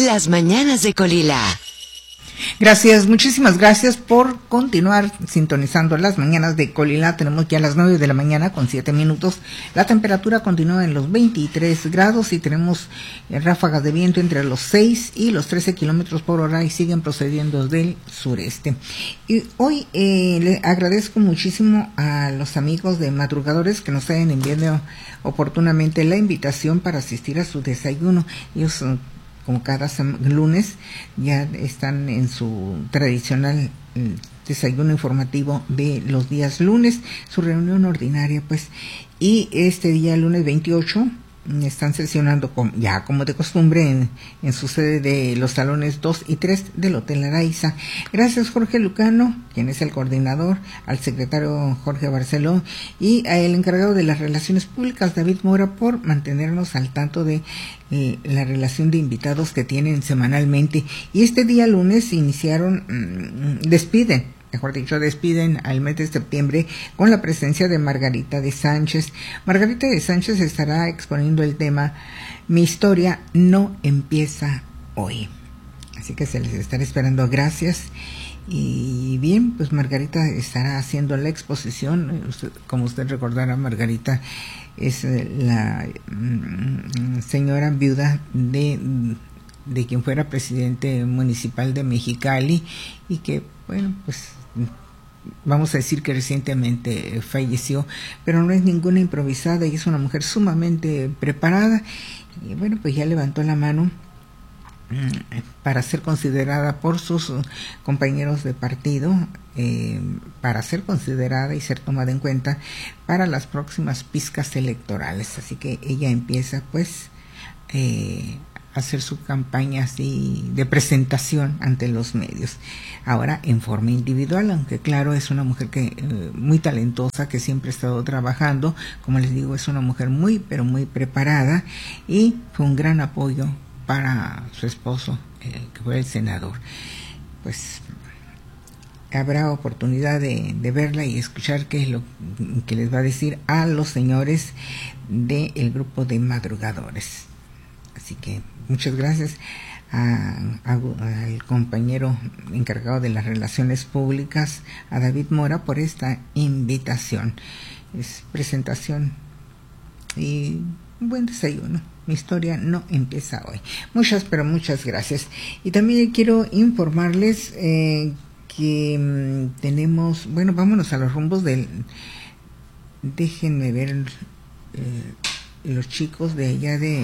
Las mañanas de Colila. Gracias, muchísimas gracias por continuar sintonizando las mañanas de Colila. Tenemos ya las 9 de la mañana con 7 minutos. La temperatura continúa en los 23 grados y tenemos ráfagas de viento entre los 6 y los 13 kilómetros por hora y siguen procediendo del sureste. Y hoy le agradezco muchísimo a los amigos de madrugadores que nos hayan enviado oportunamente la invitación para asistir a su desayuno. Ellos como cada lunes ya están en su tradicional desayuno informativo de los días lunes, su reunión ordinaria pues, y este día lunes 28 están sesionando ya como de costumbre en su sede de los salones 2 y 3 del Hotel Araiza. Gracias Jorge Lucano, quien es el coordinador, al secretario Jorge Barceló y al encargado de las relaciones públicas David Mora por mantenernos al tanto de la relación de invitados que tienen semanalmente. Y este día lunes despiden al mes de septiembre con la presencia de Margarita de Sánchez. Margarita de Sánchez estará exponiendo el tema Mi historia no empieza hoy. Así que se les estará esperando. Gracias. Y bien, pues Margarita estará haciendo la exposición. Como usted recordará, Margarita es la señora viuda de quien fuera presidente municipal de Mexicali y que, bueno, pues vamos a decir que recientemente falleció, pero no es ninguna improvisada y es una mujer sumamente preparada y bueno, pues ya levantó la mano para ser considerada por sus compañeros de partido, para ser considerada y ser tomada en cuenta para las próximas pizcas electorales. Así que ella empieza pues hacer su campaña así de presentación ante los medios, ahora en forma individual, aunque claro es una mujer que muy talentosa, que siempre ha estado trabajando, como les digo, es una mujer muy pero muy preparada y fue un gran apoyo para su esposo, que fue el senador. Pues habrá oportunidad de verla y escuchar qué es lo que les va a decir a los señores del grupo de madrugadores. Así que muchas gracias al compañero encargado de las relaciones públicas, a David Mora, por esta invitación. Es presentación y un buen desayuno. Mi historia no empieza hoy. Muchas, pero muchas gracias. Y también quiero informarles que tenemos, bueno, vámonos a los rumbos del... Déjenme ver los chicos de allá de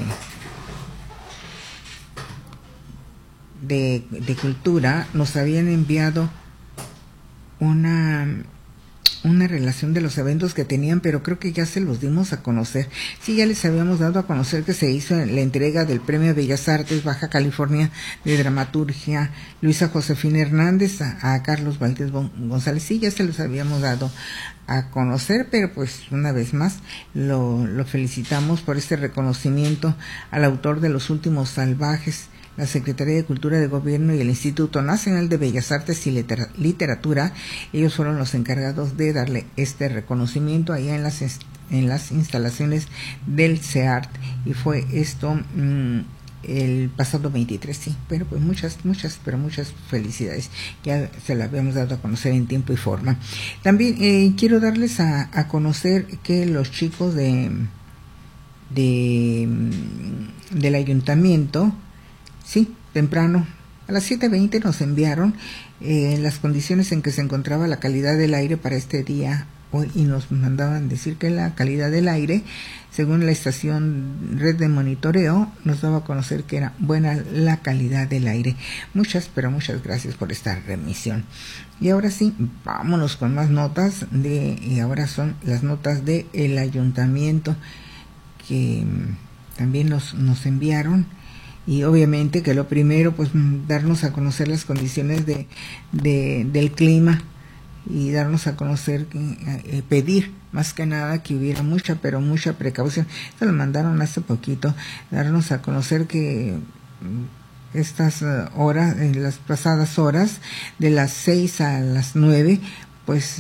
cultura nos habían enviado una relación de los eventos que tenían, pero creo que ya se los dimos a conocer. Sí, ya les habíamos dado a conocer que se hizo la entrega del Premio Bellas Artes Baja California de Dramaturgia Luisa Josefina Hernández a Carlos Valdés González. Sí, ya se los habíamos dado a conocer, pero pues una vez más lo felicitamos por este reconocimiento al autor de Los Últimos Salvajes. La Secretaría de Cultura de Gobierno y el Instituto Nacional de Bellas Artes y Literatura, ellos fueron los encargados de darle este reconocimiento allá en las instalaciones del CEART, y fue esto el pasado 23, sí, pero pues muchas felicidades. Ya se la habíamos dado a conocer en tiempo y forma. También quiero darles a conocer que los chicos del ayuntamiento, sí, temprano, a las 7:20 nos enviaron las condiciones en que se encontraba la calidad del aire para este día hoy, y nos mandaban decir que la calidad del aire, según la estación Red de Monitoreo, nos daba a conocer que era buena la calidad del aire. Muchas, pero muchas gracias por esta remisión. Y ahora sí, vámonos con más notas y ahora son las notas del ayuntamiento que también nos enviaron. Y obviamente que lo primero, pues darnos a conocer las condiciones del clima y darnos a conocer, pedir más que nada que hubiera mucha precaución. Esto lo mandaron hace poquito, darnos a conocer que estas horas, en las pasadas horas, de las 6 a las 9, pues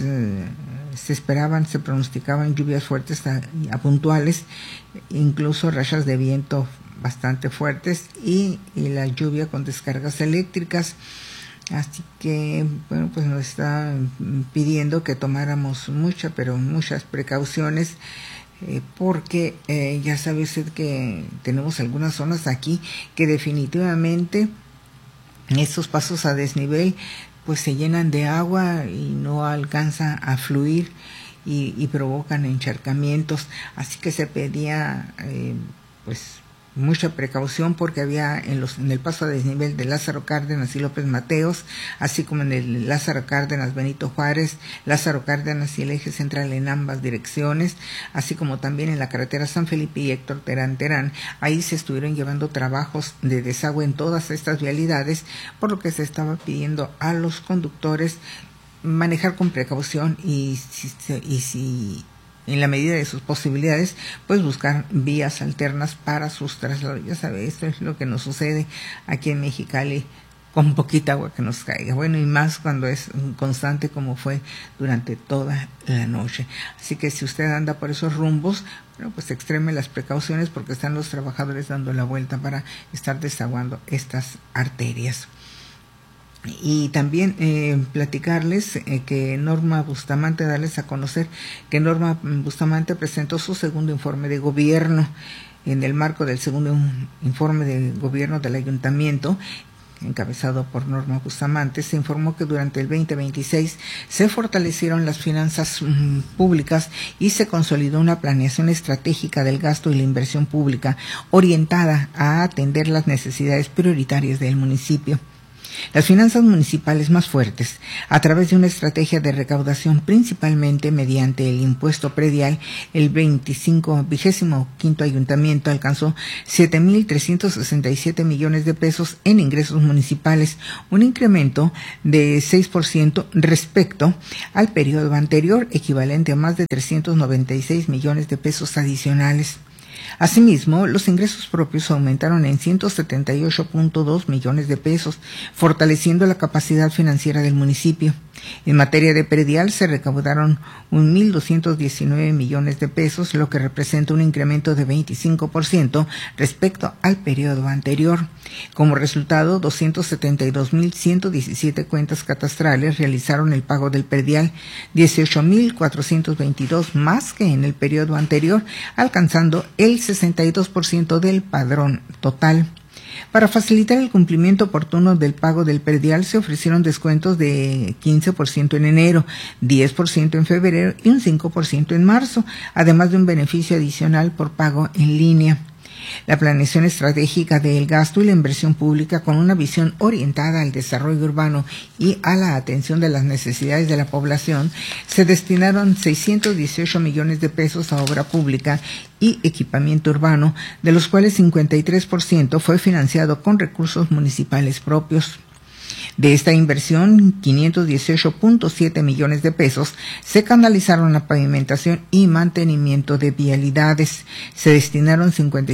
se pronosticaban lluvias fuertes a puntuales, incluso rachas de viento bastante fuertes y la lluvia con descargas eléctricas. Así que, bueno, pues nos está pidiendo que tomáramos muchas precauciones, porque ya sabe usted que tenemos algunas zonas aquí que definitivamente estos pasos a desnivel pues se llenan de agua y no alcanza a fluir y provocan encharcamientos. Así que se pedía pues mucha precaución, porque había en el paso a desnivel de Lázaro Cárdenas y López Mateos, así como en el Lázaro Cárdenas Benito Juárez, Lázaro Cárdenas y el eje central en ambas direcciones, así como también en la carretera San Felipe y Héctor Terán. Ahí se estuvieron llevando trabajos de desagüe en todas estas vialidades, por lo que se estaba pidiendo a los conductores manejar con precaución y si en la medida de sus posibilidades, pues buscar vías alternas para sus traslados. Ya sabe, esto es lo que nos sucede aquí en Mexicali, con poquita agua que nos caiga. Bueno, y más cuando es constante como fue durante toda la noche. Así que si usted anda por esos rumbos, bueno, pues extreme las precauciones, porque están los trabajadores dando la vuelta para estar desaguando estas arterias. Y también platicarles que Norma Bustamante, darles a conocer que Norma Bustamante presentó su segundo informe de gobierno. En el marco del segundo informe de gobierno del ayuntamiento, encabezado por Norma Bustamante, se informó que durante el 2026 se fortalecieron las finanzas públicas y se consolidó una planeación estratégica del gasto y la inversión pública orientada a atender las necesidades prioritarias del municipio. Las finanzas municipales más fuertes, a través de una estrategia de recaudación principalmente mediante el impuesto predial, el 25º ayuntamiento alcanzó 7,367 millones de pesos en ingresos municipales, un incremento de 6% respecto al periodo anterior, equivalente a más de 396 millones de pesos adicionales. Asimismo, los ingresos propios aumentaron en 178.2 millones de pesos, fortaleciendo la capacidad financiera del municipio. En materia de predial se recaudaron 1,219 millones de pesos, lo que representa un incremento de 25% respecto al periodo anterior. Como resultado, 272,117 cuentas catastrales realizaron el pago del predial, 18,422 más que en el periodo anterior, alcanzando el 62% del padrón total. Para facilitar el cumplimiento oportuno del pago del predial, se ofrecieron descuentos de 15% en enero, 10% en febrero y un 5% en marzo, además de un beneficio adicional por pago en línea. La planeación estratégica del gasto y la inversión pública, con una visión orientada al desarrollo urbano y a la atención de las necesidades de la población, se destinaron 618 millones de pesos a obra pública y equipamiento urbano, de los cuales 53% fue financiado con recursos municipales propios. De esta inversión, 518.7 millones de pesos se canalizaron a pavimentación y mantenimiento de vialidades. Se destinaron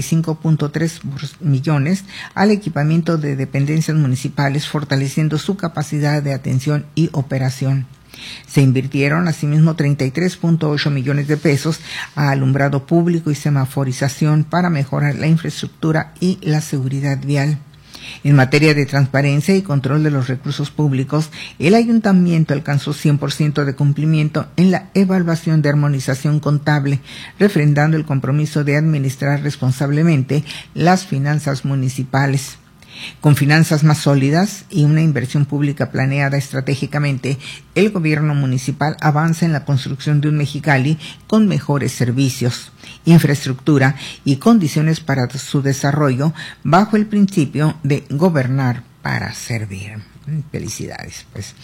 55.3 millones al equipamiento de dependencias municipales, fortaleciendo su capacidad de atención y operación. Se invirtieron asimismo 33.8 millones de pesos a alumbrado público y semaforización para mejorar la infraestructura y la seguridad vial. En materia de transparencia y control de los recursos públicos, el ayuntamiento alcanzó 100% de cumplimiento en la evaluación de armonización contable, refrendando el compromiso de administrar responsablemente las finanzas municipales. Con finanzas más sólidas y una inversión pública planeada estratégicamente, el gobierno municipal avanza en la construcción de un Mexicali con mejores servicios, infraestructura y condiciones para su desarrollo, bajo el principio de gobernar para servir. Felicidades, pues.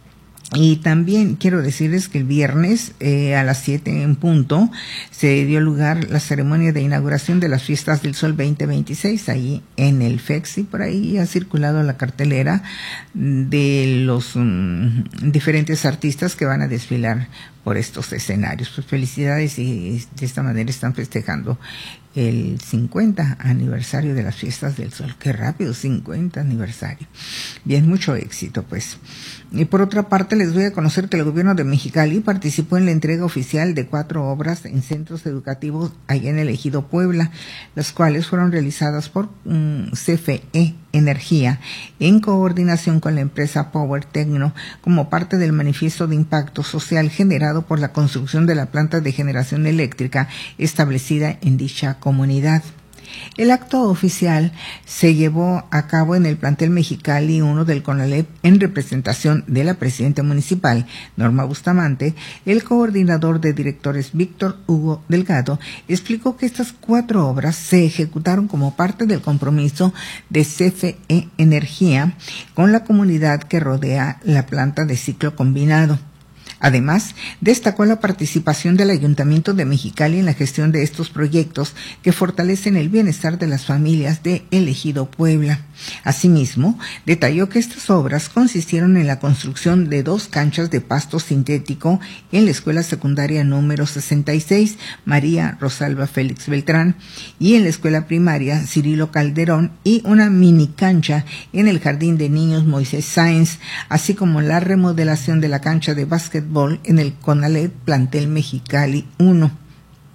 Y también quiero decirles que el viernes a las 7 en punto se dio lugar la ceremonia de inauguración de las Fiestas del Sol 2026 ahí en el FEX, y por ahí ha circulado la cartelera de los diferentes artistas que van a desfilar por estos escenarios. Pues felicidades, y de esta manera están festejando el 50 aniversario de las Fiestas del Sol. Qué rápido, 50 aniversario. Bien, mucho éxito, pues. Y por otra parte, les doy a conocer que el gobierno de Mexicali participó en la entrega oficial de 4 obras en centros educativos allá en el Ejido Puebla, las cuales fueron realizadas por CFE Energía en coordinación con la empresa Power Tecno como parte del manifiesto de impacto social generado por la construcción de la planta de generación eléctrica establecida en dicha comunidad. El acto oficial se llevó a cabo en el plantel Mexicali 1 del CONALEP en representación de la presidenta municipal, Norma Bustamante. El coordinador de directores, Víctor Hugo Delgado, explicó que estas 4 obras se ejecutaron como parte del compromiso de CFE Energía con la comunidad que rodea la planta de ciclo combinado. Además, destacó la participación del Ayuntamiento de Mexicali en la gestión de estos proyectos que fortalecen el bienestar de las familias de El Ejido Puebla. Asimismo, detalló que estas obras consistieron en la construcción de 2 canchas de pasto sintético en la escuela secundaria número 66, María Rosalba Félix Beltrán, y en la escuela primaria Cirilo Calderón, y una mini cancha en el jardín de niños Moisés Sáenz, así como la remodelación de la cancha de básquetbol en el CONALEP plantel Mexicali 1.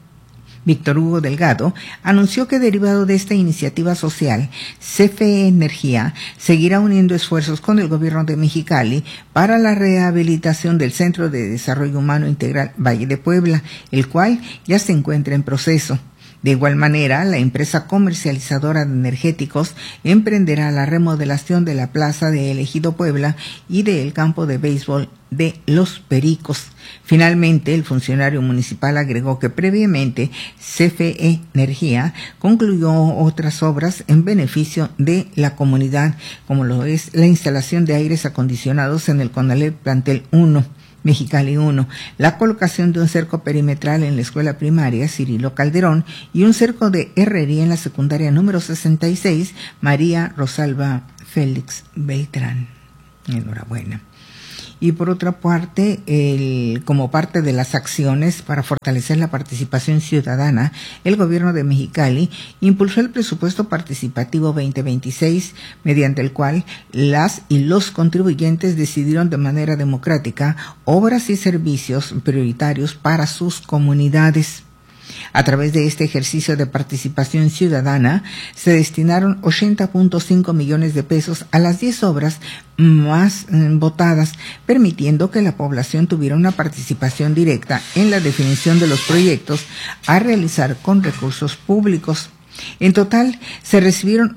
Víctor Hugo Delgado anunció que derivado de esta iniciativa social, CFE Energía seguirá uniendo esfuerzos con el gobierno de Mexicali para la rehabilitación del Centro de Desarrollo Humano Integral Valle de Puebla, el cual ya se encuentra en proceso. De igual manera, la empresa comercializadora de energéticos emprenderá la remodelación de la plaza de El Ejido Puebla y del campo de béisbol de Los Pericos. Finalmente, el funcionario municipal agregó que previamente CFE Energía concluyó otras obras en beneficio de la comunidad, como lo es la instalación de aires acondicionados en el CONALEP plantel 1. Mexicali 1, la colocación de un cerco perimetral en la escuela primaria Cirilo Calderón y un cerco de herrería en la secundaria número 66, María Rosalba Félix Beltrán. Enhorabuena. Y por otra parte, como parte de las acciones para fortalecer la participación ciudadana, el gobierno de Mexicali impulsó el presupuesto participativo 2026, mediante el cual las y los contribuyentes decidieron de manera democrática obras y servicios prioritarios para sus comunidades. A través de este ejercicio de participación ciudadana, se destinaron 80.5 millones de pesos a las 10 obras más votadas, permitiendo que la población tuviera una participación directa en la definición de los proyectos a realizar con recursos públicos. En total, se recibieron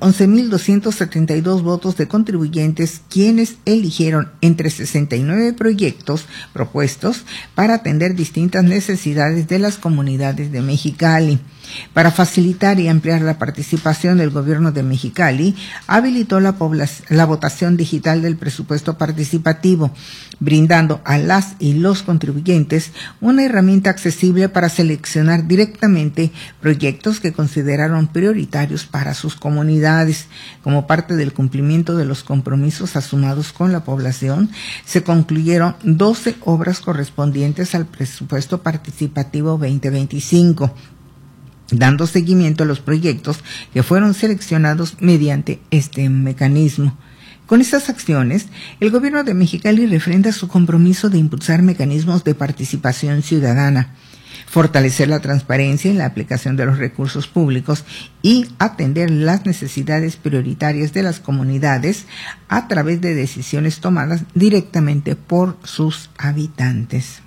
11.272 votos de contribuyentes, quienes eligieron entre 69 proyectos propuestos para atender distintas necesidades de las comunidades de Mexicali. Para facilitar y ampliar la participación, el gobierno de Mexicali habilitó la votación digital del presupuesto participativo, brindando a las y los contribuyentes una herramienta accesible para seleccionar directamente proyectos que consideraron prioritarios para sus comunidades. Como parte del cumplimiento de los compromisos asumados con la población, se concluyeron 12 obras correspondientes al presupuesto participativo 2025. Dando seguimiento a los proyectos que fueron seleccionados mediante este mecanismo. Con estas acciones, el gobierno de Mexicali refrenda su compromiso de impulsar mecanismos de participación ciudadana, fortalecer la transparencia en la aplicación de los recursos públicos y atender las necesidades prioritarias de las comunidades a través de decisiones tomadas directamente por sus habitantes.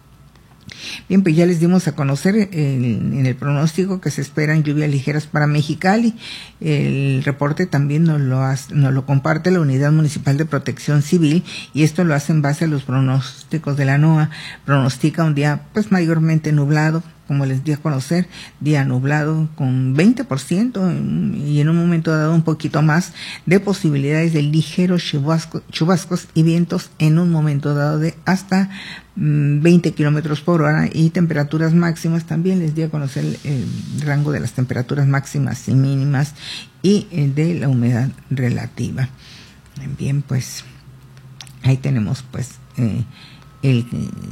Bien, pues ya les dimos a conocer en el pronóstico que se esperan lluvias ligeras para Mexicali. El reporte también nos lo comparte la Unidad Municipal de Protección Civil, y esto lo hace en base a los pronósticos de la NOAA. Pronostica un día pues mayormente nublado, como les di a conocer, día nublado con 20% y en un momento dado un poquito más de posibilidades de ligeros chubascos y vientos en un momento dado de hasta 20 kilómetros por hora, y temperaturas máximas. También les di a conocer el rango de las temperaturas máximas y mínimas y de la humedad relativa. Bien, pues ahí tenemos pues el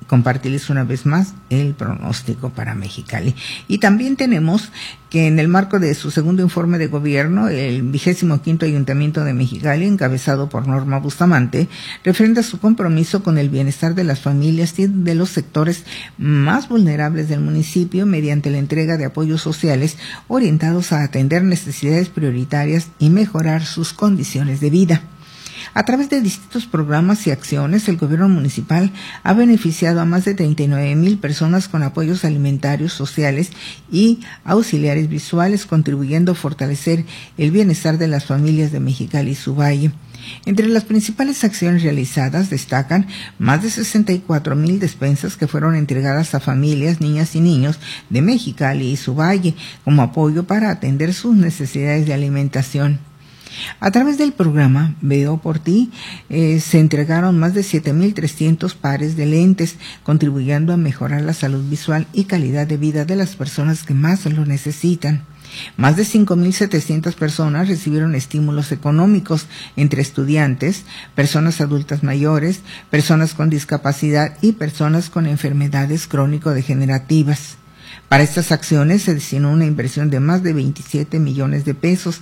compartirles una vez más el pronóstico para Mexicali. Y también tenemos que en el marco de su segundo informe de gobierno, el 25º Ayuntamiento de Mexicali, encabezado por Norma Bustamante, refrenda su compromiso con el bienestar de las familias y de los sectores más vulnerables del municipio mediante la entrega de apoyos sociales orientados a atender necesidades prioritarias y mejorar sus condiciones de vida. A través de distintos programas y acciones, el gobierno municipal ha beneficiado a más de 39,000 personas con apoyos alimentarios, sociales y auxiliares visuales, contribuyendo a fortalecer el bienestar de las familias de Mexicali y su valle. Entre las principales acciones realizadas destacan más de 64,000 despensas que fueron entregadas a familias, niñas y niños de Mexicali y su valle como apoyo para atender sus necesidades de alimentación. A través del programa Veo por Ti se entregaron más de 7,300 pares de lentes, contribuyendo a mejorar la salud visual y calidad de vida de las personas que más lo necesitan. Más de 5,700 personas recibieron estímulos económicos entre estudiantes, personas adultas mayores, personas con discapacidad y personas con enfermedades crónico-degenerativas. Para estas acciones se destinó una inversión de más de 27 millones de pesos.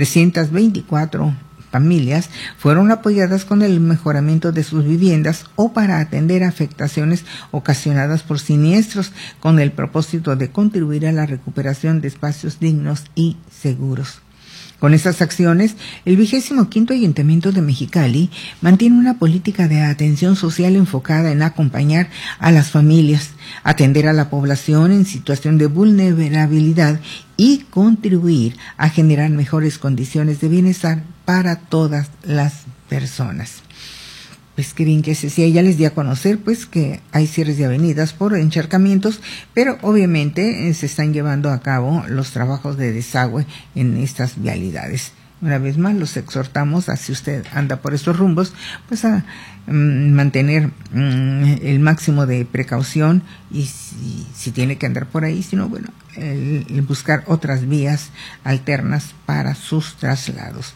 324 familias fueron apoyadas con el mejoramiento de sus viviendas o para atender afectaciones ocasionadas por siniestros, con el propósito de contribuir a la recuperación de espacios dignos y seguros. Con estas acciones, el 25º Ayuntamiento de Mexicali mantiene una política de atención social enfocada en acompañar a las familias, atender a la población en situación de vulnerabilidad y contribuir a generar mejores condiciones de bienestar para todas las personas. Pues qué bien que se decía, ya les di a conocer pues que hay cierres de avenidas por encharcamientos, pero obviamente se están llevando a cabo los trabajos de desagüe en estas vialidades. Una vez más los exhortamos a, si usted anda por estos rumbos, pues a mantener el máximo de precaución y si tiene que andar por ahí, si no, bueno, el buscar otras vías alternas para sus traslados.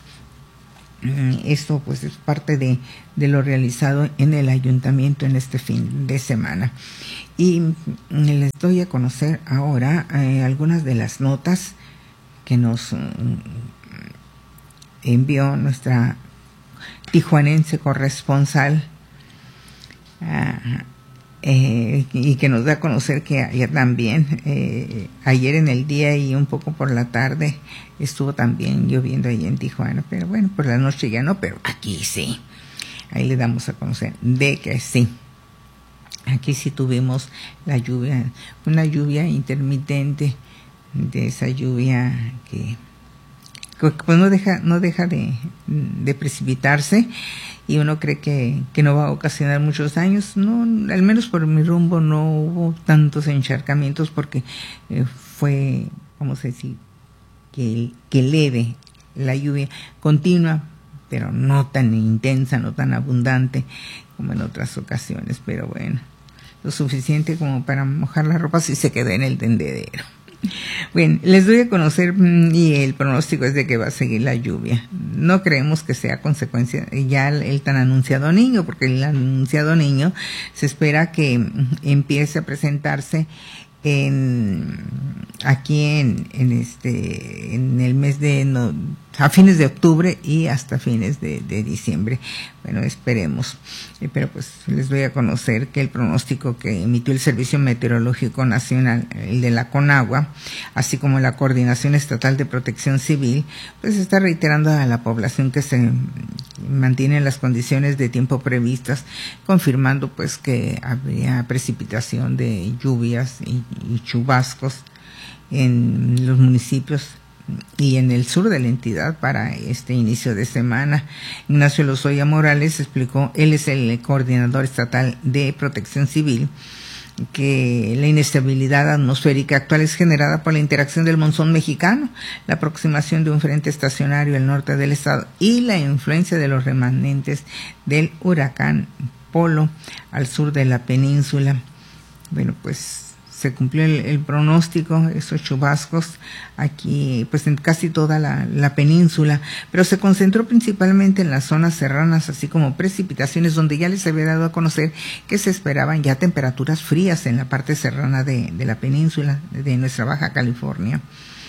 Esto pues es parte de lo realizado en el ayuntamiento en este fin de semana. Y les doy a conocer ahora algunas de las notas que nos envió nuestra tijuanense corresponsal y que nos da a conocer que allá también ayer en el día y un poco por la tarde estuvo también lloviendo ahí en Tijuana, pero bueno, por la noche ya no, pero aquí sí, ahí le damos a conocer de que sí, aquí sí tuvimos la lluvia, una lluvia intermitente, de esa lluvia que pues no deja de precipitarse, y uno cree que no va a ocasionar muchos daños. No, al menos por mi rumbo no hubo tantos encharcamientos porque fue, vamos a decir, que leve la lluvia, continua, pero no tan intensa, no tan abundante como en otras ocasiones, pero bueno, lo suficiente como para mojar la ropa si se queda en el tendedero. Bueno, les doy a conocer y el pronóstico es de que va a seguir la lluvia. No creemos que sea consecuencia ya el tan anunciado niño, porque el anunciado niño se espera que empiece a presentarse aquí en el mes a fines de octubre y hasta fines de diciembre. Bueno, esperemos. Pero pues les doy a conocer que el pronóstico que emitió el Servicio Meteorológico Nacional, el de la CONAGUA, así como la Coordinación Estatal de Protección Civil, pues está reiterando a la población que se mantienen las condiciones de tiempo previstas, confirmando pues que habría precipitación de lluvias y chubascos en los municipios y en el sur de la entidad para este inicio de semana. Ignacio Lozoya Morales explicó, él es el coordinador estatal de Protección Civil, que la inestabilidad atmosférica actual es generada por la interacción del monzón mexicano, la aproximación de un frente estacionario al norte del estado y la influencia de los remanentes del huracán Polo al sur de la península. Bueno, pues se cumplió el pronóstico, esos chubascos aquí pues en casi toda la península, pero se concentró principalmente en las zonas serranas, así como precipitaciones donde ya les había dado a conocer que se esperaban ya temperaturas frías en la parte serrana de la península, de nuestra Baja California.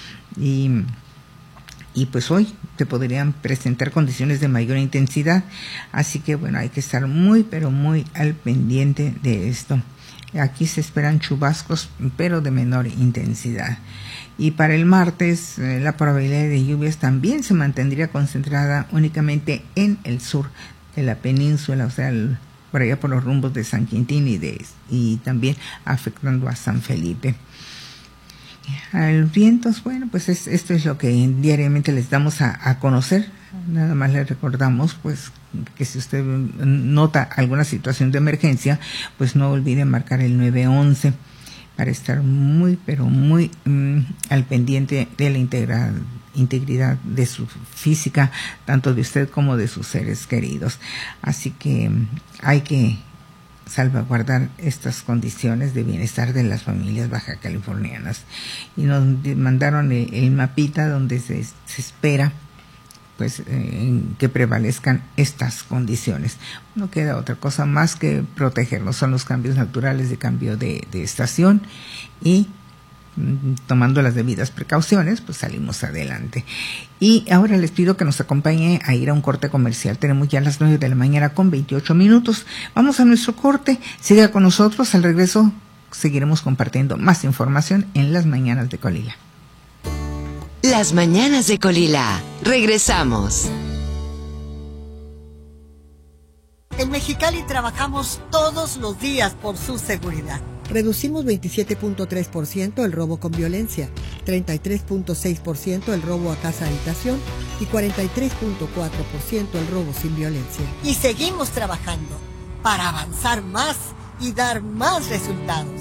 Y pues hoy se podrían presentar condiciones de mayor intensidad, así que bueno, hay que estar muy pero muy al pendiente de esto. Aquí se esperan chubascos pero de menor intensidad. Y para el martes la probabilidad de lluvias también se mantendría concentrada únicamente en el sur de la península, o sea, por allá por los rumbos de San Quintín y también afectando a San Felipe. A los vientos, bueno, pues esto es lo que diariamente les damos a conocer. Nada más les recordamos pues que si usted nota alguna situación de emergencia, pues no olvide marcar el 911 para estar muy pero muy al pendiente de la integridad de su física, tanto de usted como de sus seres queridos. Así que hay que salvaguardar estas condiciones de bienestar de las familias baja californianas. Y nos mandaron el mapita donde se espera pues que prevalezcan estas condiciones. No queda otra cosa más que protegernos, son los cambios naturales de cambio de estación y tomando las debidas precauciones, pues salimos adelante. Y ahora les pido que nos acompañe a ir a un corte comercial. Tenemos ya las 9 de la mañana con 28 minutos. Vamos a nuestro corte. Siga con nosotros. Al regreso seguiremos compartiendo más información en Las Mañanas de Colila. Las Mañanas de Colila. Regresamos. En Mexicali trabajamos todos los días por su seguridad. Reducimos 27.3% el robo con violencia, 33.6% el robo a casa habitación y 43.4% el robo sin violencia. Y seguimos trabajando para avanzar más y dar más resultados.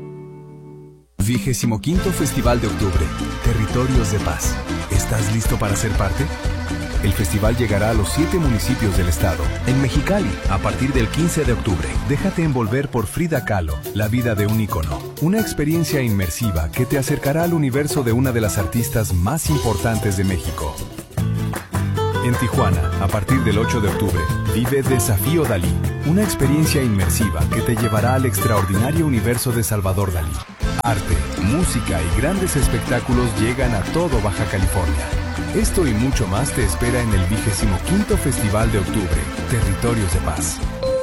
25º Festival de Octubre, Territorios de Paz. ¿Estás listo para ser parte? El festival llegará a los 7 municipios del estado. En Mexicali, a partir del 15 de octubre, déjate envolver por Frida Kahlo, la vida de un ícono. Una experiencia inmersiva que te acercará al universo de una de las artistas más importantes de México. En Tijuana, a partir del 8 de octubre, vive Desafío Dalí, una experiencia inmersiva que te llevará al extraordinario universo de Salvador Dalí. Arte, música y grandes espectáculos llegan a todo Baja California. Esto y mucho más te espera en el 25º Festival de Octubre, Territorios de Paz.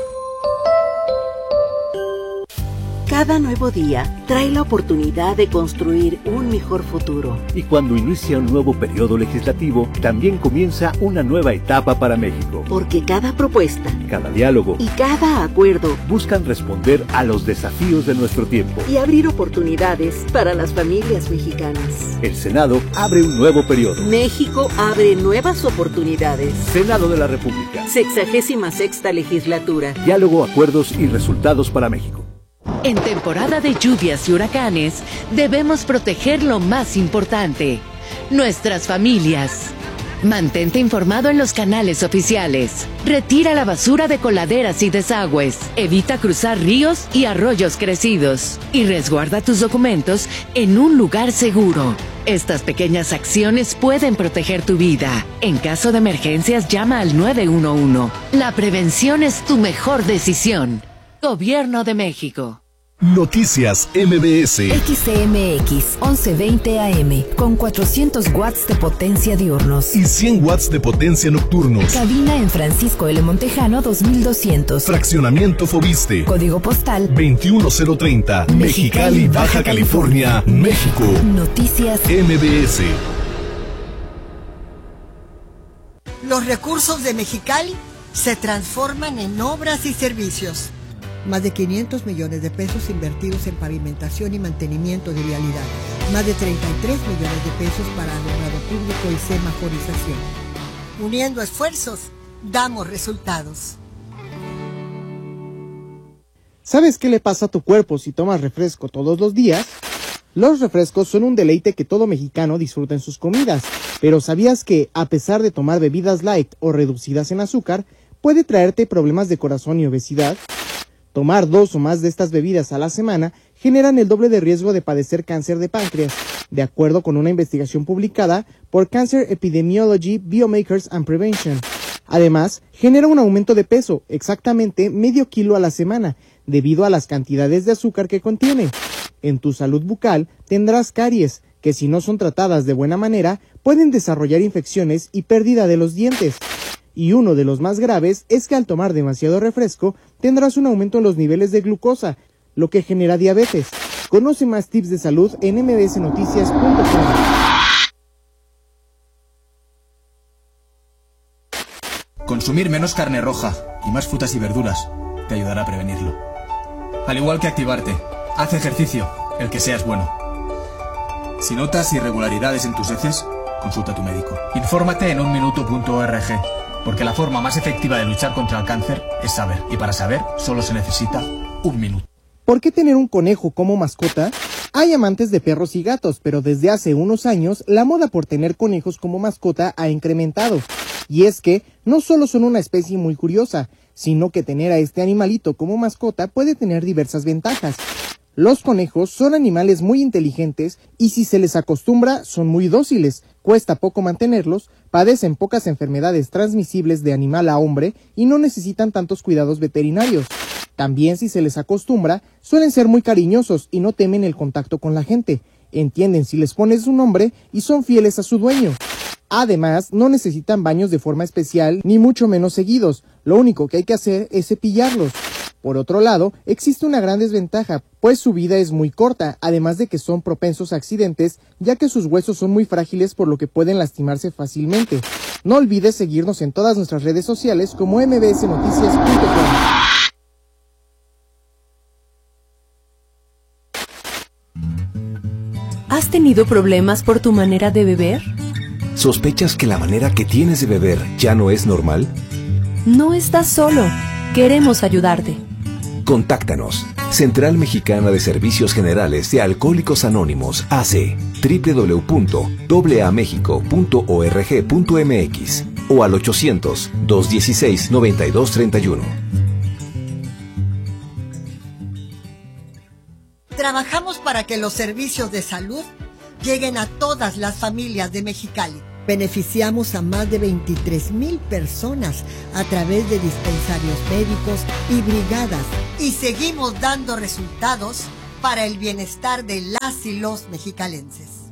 Cada nuevo día trae la oportunidad de construir un mejor futuro. Y cuando inicia un nuevo periodo legislativo, también comienza una nueva etapa para México. Porque cada propuesta, cada diálogo y cada acuerdo buscan responder a los desafíos de nuestro tiempo y abrir oportunidades para las familias mexicanas. El Senado abre un nuevo periodo. México abre nuevas oportunidades. Senado de la República. 66ª legislatura. Diálogo, acuerdos y resultados para México. En temporada de lluvias y huracanes, debemos proteger lo más importante, nuestras familias. Mantente informado en los canales oficiales. Retira la basura de coladeras y desagües. Evita cruzar ríos y arroyos crecidos. Y resguarda tus documentos en un lugar seguro. Estas pequeñas acciones pueden proteger tu vida. En caso de emergencias, llama al 911. La prevención es tu mejor decisión. Gobierno de México. Noticias MBS. XCMX 1120 AM con 400 watts de potencia diurnos y 100 watts de potencia nocturnos. Cabina en Francisco L. Montejano 2200. Fraccionamiento Fobiste. Código postal 21030. Mexicali, Baja California, México. Noticias MBS. Los recursos de Mexicali se transforman en obras y servicios. Más de 500 millones de pesos invertidos en pavimentación y mantenimiento de vialidades. Más de 33 millones de pesos para alumbrado público y semaforización. Uniendo esfuerzos, damos resultados. ¿Sabes qué le pasa a tu cuerpo si tomas refresco todos los días? Los refrescos son un deleite que todo mexicano disfruta en sus comidas. Pero ¿sabías que, a pesar de tomar bebidas light o reducidas en azúcar, puede traerte problemas de corazón y obesidad? Tomar 2 o más de estas bebidas a la semana generan el doble de riesgo de padecer cáncer de páncreas, de acuerdo con una investigación publicada por Cancer Epidemiology, Biomarkers and Prevention. Además, genera un aumento de peso, exactamente medio kilo a la semana, debido a las cantidades de azúcar que contiene. En tu salud bucal tendrás caries, que si no son tratadas de buena manera, pueden desarrollar infecciones y pérdida de los dientes. Y uno de los más graves es que al tomar demasiado refresco, tendrás un aumento en los niveles de glucosa, lo que genera diabetes. Conoce más tips de salud en mbsnoticias.com. Consumir menos carne roja y más frutas y verduras te ayudará a prevenirlo. Al igual que activarte, haz ejercicio, el que sea es bueno. Si notas irregularidades en tus heces, consulta a tu médico. Infórmate en unminuto.org, porque la forma más efectiva de luchar contra el cáncer es saber, y para saber solo se necesita un minuto. ¿Por qué tener un conejo como mascota? Hay amantes de perros y gatos, pero desde hace unos años la moda por tener conejos como mascota ha incrementado. Y es que no solo son una especie muy curiosa, sino que tener a este animalito como mascota puede tener diversas ventajas. Los conejos son animales muy inteligentes y si se les acostumbra son muy dóciles, cuesta poco mantenerlos, padecen pocas enfermedades transmisibles de animal a hombre y no necesitan tantos cuidados veterinarios. También si se les acostumbra, suelen ser muy cariñosos y no temen el contacto con la gente, entienden si les pones un nombre y son fieles a su dueño. Además, no necesitan baños de forma especial ni mucho menos seguidos, lo único que hay que hacer es cepillarlos. Por otro lado, existe una gran desventaja, pues su vida es muy corta, además de que son propensos a accidentes, ya que sus huesos son muy frágiles por lo que pueden lastimarse fácilmente. No olvides seguirnos en todas nuestras redes sociales como mbsnoticias.com. ¿Has tenido problemas por tu manera de beber? ¿Sospechas que la manera que tienes de beber ya no es normal? No estás solo. Queremos ayudarte. Contáctanos. Central Mexicana de Servicios Generales de Alcohólicos Anónimos, AC, www.amexico.org.mx o al 800-216-9231. Trabajamos para que los servicios de salud lleguen a todas las familias de Mexicali. Beneficiamos a más de 23,000 personas a través de dispensarios médicos y brigadas. Y seguimos dando resultados para el bienestar de las y los mexicalenses.